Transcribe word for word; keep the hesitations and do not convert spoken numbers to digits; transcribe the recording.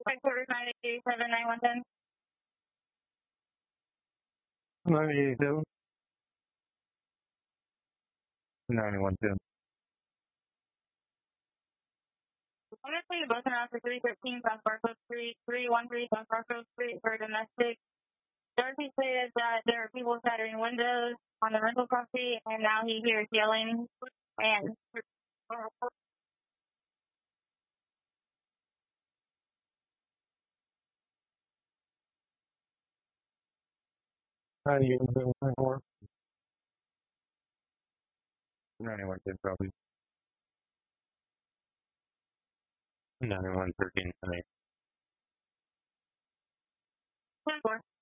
Headquarters nine eight seven nine one ten. nine eight seven. ninety-one ten. Honestly, both around for three thirteen South Barclay Street, three one three South Barclay Street for domestic. Darcy said that there are people shattering windows on the rental property, and now he hears yelling and. ninety-one seven ninety-four. ninety-one ten probably. ninety-one thirteen. ten four.